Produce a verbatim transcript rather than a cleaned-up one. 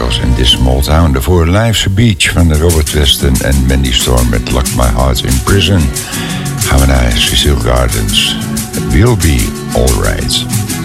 Michaels en This Small Town. Daarvoor Life's a Beach van Robert Weston en Mandy Storm met Lock My Heart in Prison. Gaan we naar Cecil Gardens. It will be alright.